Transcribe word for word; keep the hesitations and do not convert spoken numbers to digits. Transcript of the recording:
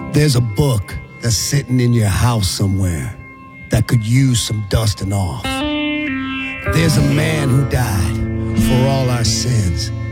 There's a book that's sitting in your house somewhere that could use some dusting off. There's a man who died for all our sins,